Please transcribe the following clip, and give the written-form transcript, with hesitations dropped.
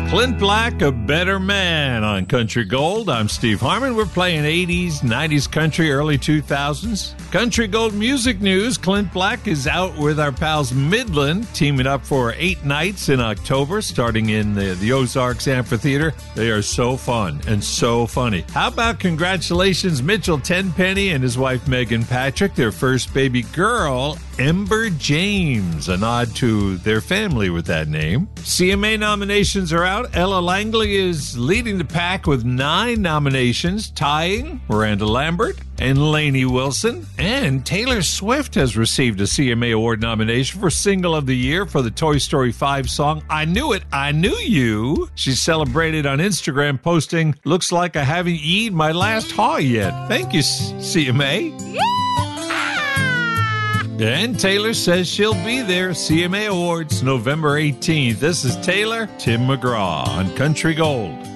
Clint Black, A Better Man on Country Gold. I'm Steve Harmon. We're playing 80s, 90s country, early 2000s. Country Gold music news. Clint Black is out with our pals Midland, teaming up for 8 nights in October, starting in the Ozarks Amphitheater. They are so fun and so funny. How about congratulations, Mitchell Tenpenny and his wife Megan Patrick, their first baby girl, Ember James, a nod to their family with that name. CMA nominations are out. Ella Langley is leading the pack with 9 nominations, tying Miranda Lambert and Lainey Wilson. And Taylor Swift has received a CMA Award nomination for Single of the Year for the Toy Story 5 song, I Knew It, I Knew You. She celebrated on Instagram, posting, looks like I haven't eaten my last haw yet. Thank you, CMA. And Taylor says she'll be there. CMA Awards, November 18th. This is Taylor, Tim McGraw on Country Gold.